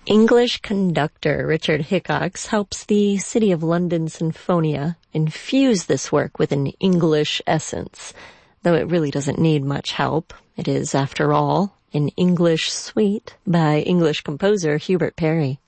English conductor Richard Hickox helps the City of London Sinfonia infuse this work with an English essence, though it really doesn't need much help. It is, after all, an English suite by English composer Hubert Parry.